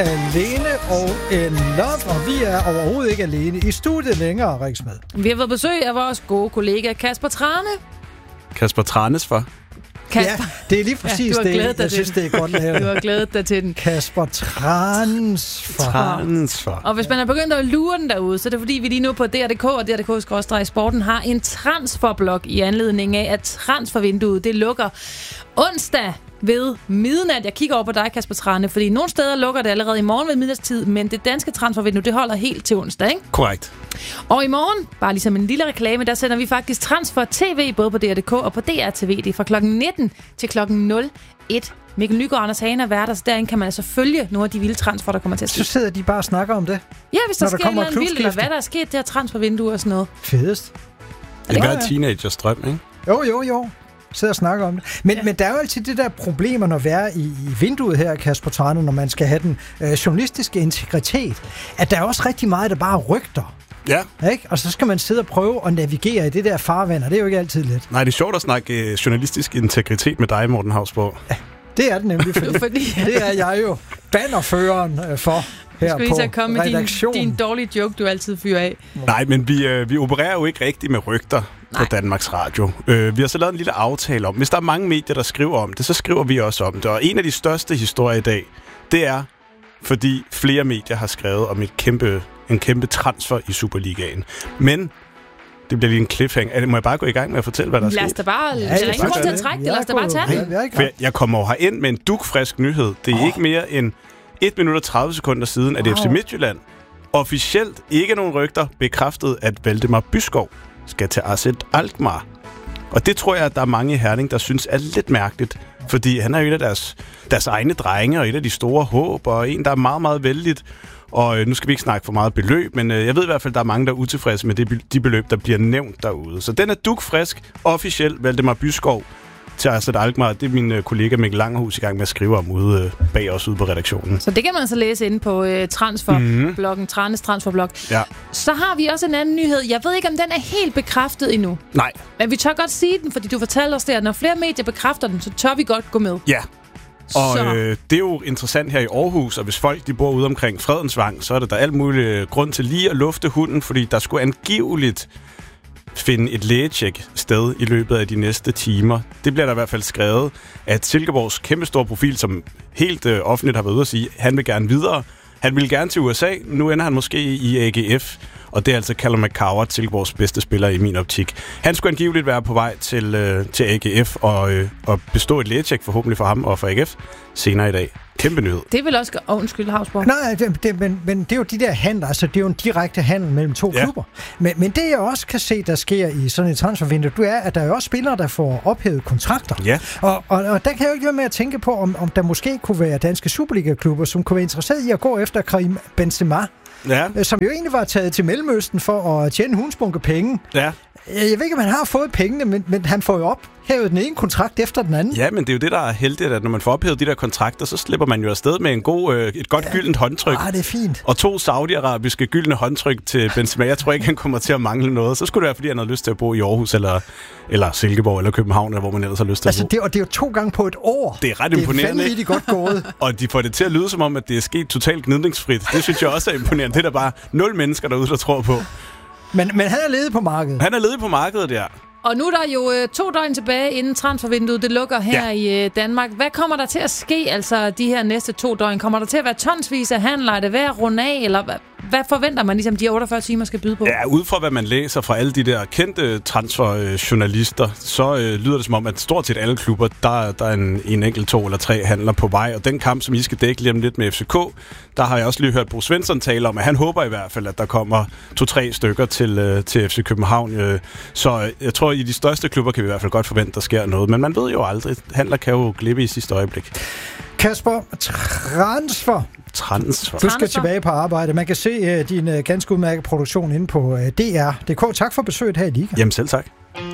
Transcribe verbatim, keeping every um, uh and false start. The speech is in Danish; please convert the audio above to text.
Alene og in love, og vi er overhovedet ikke alene i studiet længere, Riksmed. Vi har fået besøg af vores gode kollega Kasper Trane. Kasper Tranes for? Kasper. Ja, det er lige præcis ja, det, jeg synes, det er godt lavet. Du har glædet dig til den. Kasper Transfer. Transfer. Og hvis man er begyndt at lure den derude, så er det fordi, vi lige nu på D R punktum D K og D R punktum D K sporten har en transferblog i anledning af, at transfervinduet det lukker onsdag ved midnat. Jeg kigger over på dig, Kasper Trane, fordi nogle steder lukker det allerede i morgen ved midnatstid, men det danske transfervindue, det holder helt til onsdag, ikke? Korrekt. Og i morgen, bare ligesom en lille reklame, der sender vi faktisk Transfer T V både på D R punktum D K og på D R T V. Det er fra klokken nitten til klokken nul et. Mikkel Nygaard og Anders Hagen er værter, så derinde kan man altså følge nogle af de vilde transfer, der kommer til at ske. Så sidder de bare og snakker om det? Ja, hvis der, der sker noget vildt, eller hvad der er sket, det her transfervindue og sådan noget. Fedest. Det er hver teenagers drøm, ikke? Jo, jo, jo. Sidder og snakker om det. Men, ja. men der er jo altid det der problemer, når vi er i, i vinduet her, Kasper Trane, når man skal have den øh, journalistiske integritet, at der er også rigtig meget, der bare rygter. Ja. Ikke? Og så skal man sidde og prøve at navigere i det der farvand, og det er jo ikke altid let. Nej, det er sjovt at snakke øh, journalistisk integritet med dig, Morten Hausborg. Ja, det er det nemlig, fordi, fordi det er jeg jo bannerføreren øh, for. Her skal lige komme med din, din dårlige joke, du altid fyrer af. Nej, men vi, øh, vi opererer jo ikke rigtigt med rygter Nej. på Danmarks Radio. Øh, vi har så lavet en lille aftale om, hvis der er mange medier, der skriver om det, så skriver vi også om det. Og en af de største historier i dag, det er, fordi flere medier har skrevet om et kæmpe, en kæmpe transfer i Superligaen. Men det bliver lige en cliffhanger. Må jeg bare gå i gang med at fortælle, hvad der er sket? Lad os da bare... Ja, jeg ikke til at trække det. Lad os da bare tage det. For jeg, jeg kommer over herind med en dugfrisk nyhed. Det er oh. ikke mere end et minut og tredive sekunder siden, at wow. F C Midtjylland officielt, ikke nogen rygter, bekræftede, at Valdemar Byskov skal til A Z Alkmaar. Og det tror jeg, at der er mange i Herning, der synes er lidt mærkeligt, fordi han er jo et af deres, deres egne drenge, og et af de store håb, og en, der er meget, meget vældigt. Og øh, nu skal vi ikke snakke for meget beløb, men øh, jeg ved i hvert fald, at der er mange, der er utilfredse med det, de beløb, der bliver nævnt derude. Så den er dugfrisk, officielt Valdemar Byskov til A Z Alkmaar. Det er min øh, kollega Mikkel Langerhus i gang med at skrive om ude øh, bag os ude på redaktionen. Så det kan man så læse inde på øh, transferbloggen, mm-hmm. Tranes transferblog. Ja. Så har vi også en anden nyhed. Jeg ved ikke, om den er helt bekræftet endnu. Nej. Men vi tør godt sige den, fordi du fortalte os det, at når flere medier bekræfter den, så tør vi godt gå med. Ja. Og øh, det er jo interessant her i Aarhus, og hvis folk de bor ude omkring Fredensvang, så er det der alt muligt grund til lige at lufte hunden, fordi der skulle angiveligt finde et lægetjek sted i løbet af de næste timer. Det bliver der i hvert fald skrevet, at Silkeborgs kæmpestore profil, som helt øh, offentligt har været ude at sige, han vil gerne videre. Han vil gerne til U S A. Nu ender han måske i A G F. Og det er altså Callum McCoward, Silkeborgs bedste spiller i min optik. Han skulle angiveligt være på vej til, øh, til A G F og, øh, og bestå et lægetjek forhåbentlig for ham og for A G F senere i dag. Kæmpe nyhed. Det vil også... Oh, undskyld, Hausborg. Nej, det, det, men, men det er jo de der handler, altså det er jo en direkte handel mellem to ja. klubber. Men, men det jeg også kan se, der sker i sådan et transfervindue, du er, at der er jo også spillere, der får ophævet kontrakter. Ja. Og, og, og der kan jeg jo ikke være med at tænke på, om, om der måske kunne være danske Superliga-klubber, som kunne være interesseret i at gå efter Karim Benzema. Ja. Som jo egentlig var taget til Mellemøsten for at tjene hundsbunke penge. Ja. Jeg ved ikke, om han har fået pengene, men, men han får jo ophævet den ene kontrakt efter den anden. Ja, men det er jo det, der er heldigt, at når man får ophævet de der kontrakter, så slipper man jo afsted med en god, øh, et godt ja. gyldent håndtryk. Ah, det er fint. Og to saudiarabiske gyldne håndtryk til Benzema. Jeg tror ikke, han kommer til at mangle noget. Så skulle det være, fordi han har lyst til at bo i Aarhus, eller, eller Silkeborg, eller København, eller hvor man ellers har lyst til altså, at bo. Det er, og det er jo to gange på et år. Det er ret imponerende. Det er godt gået. Og de får det til at lyde som om, at det er sket totalt gnidningsfrit. Det synes jeg også er imponerende. Det er der bare nul mennesker derude, der tror på. Men, men han er ledig på markedet. Han er ledig på markedet, ja. Og nu er der jo øh, to døgn tilbage, inden transfervinduet det lukker her ja. i øh, Danmark. Hvad kommer der til at ske, altså de her næste to døgn? Kommer der til at være tonsvis af handler? Er det værd at runde af, eller hvad, hvad forventer man, ligesom de otteogfyrre timer skal byde på? Ja, ud fra hvad man læser fra alle de der kendte transferjournalister, så øh, lyder det som om, at stort set alle klubber, der, der er en, en enkelt, to eller tre handler på vej. Og den kamp, som I skal dække lige om lidt med F C K, der har jeg også lige hørt Bo Svensson tale om, at han håber i hvert fald, at der kommer to-tre stykker til, øh, til F C København. Øh, så øh, jeg tror, i de største klubber kan vi i hvert fald godt forvente, at der sker noget. Men man ved jo aldrig. Handler kan jo glippe i sidste øjeblik. Kasper, transfer. Transfer. Du skal tilbage på arbejde. Man kan se uh, din uh, ganske udmærkede produktion inde på uh, D R punktum D K. Tak for besøget her i Liga. Jamen selv tak.